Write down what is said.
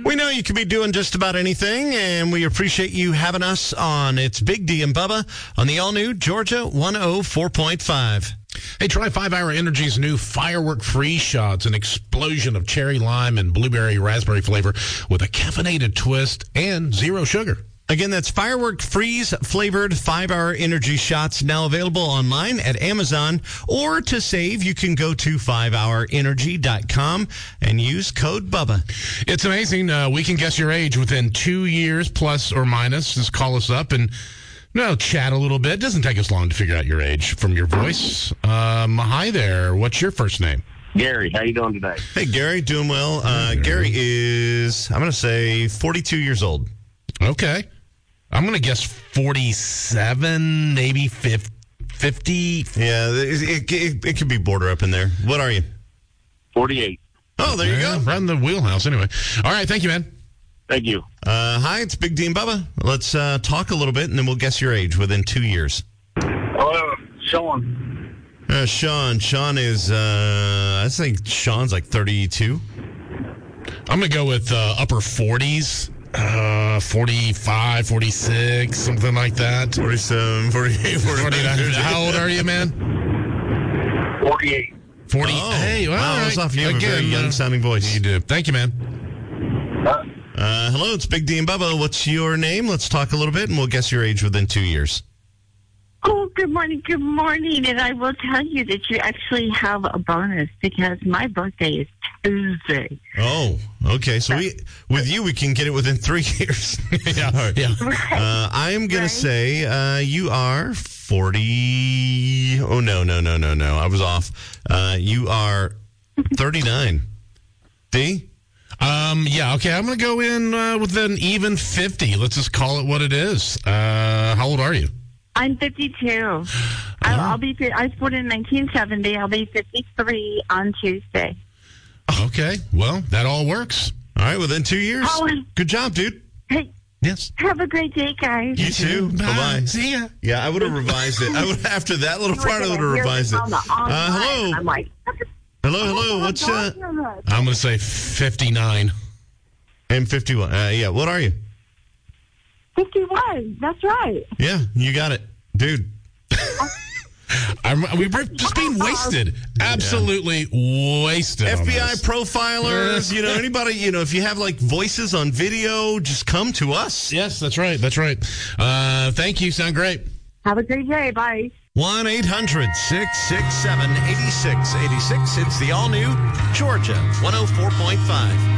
We know you could be doing just about anything, and we appreciate you having us on. It's Big D and Bubba on the all-new Georgia 104.5. Hey, try 5 Hour Energy's new Firework Freeze Shot. It's an explosion of cherry lime and blueberry raspberry flavor with a caffeinated twist and zero sugar. Again, that's Firework Freeze flavored 5 Hour Energy shots, now available online at Amazon. Or to save, you can go to 5hourenergy.com and use code BUBBA. It's amazing. We can guess your age within 2 years, plus or minus. Just call us up and chat a little bit. It doesn't take us long to figure out your age from your voice. Hi there. What's your first name? Gary, how you doing today? Hey, Gary, doing well. Gary is, I'm going to say, 42 years old. Okay. I'm going to guess 47, maybe 50. Yeah, it could be border up in there. What are you? 48. Oh, there you go. Right in the wheelhouse, anyway. All right, thank you, man. Thank you. Hi, it's Big D and Bubba. Let's talk a little bit, and then we'll guess your age within 2 years. Hello, Sean. Sean is, I think Sean's like 32. I'm going to go with upper 40s. 45, 46, something like that. 47, 48, 49. How old are you, man? 48. 40. Oh, hey, well, wow, that's off you. Again, a very young-sounding voice. You do. Thank you, man. Hello, it's Big D and Bubba. What's your name? Let's talk a little bit, and we'll guess your age within 2 years. Oh, good morning. And I will tell you that you actually have a bonus because my birthday is Tuesday. Oh, okay. So with you, we can get it within 3 years. Yeah. Yeah. Right. I'm going to say you are 40. Oh, no. I was off. You are 39. D? Yeah, okay. I'm going to go in with an even 50. Let's just call it what it is. How old are you? I'm 52. I'll be. I was born in 1970. I'll be 53 on Tuesday. Okay. Well, that all works. All right, within 2 years. Oh, good job, dude. Hey. Yes. Have a great day, guys. You too. Bye-bye. See ya. Yeah, I would have revised it. After that little part, I would have revised it. Hello. I'm like, Hello. What's I'm going to say 59. And 51. Yeah, what are you? 51. That's right. Yeah, you got it. Dude. We're just being wasted. Absolutely wasted. FBI profilers, anybody, if you have like voices on video, just come to us. Yes, that's right. Thank you. Sound great. Have a great day. Bye. 1-800-667-8686. It's the all-new Georgia 104.5.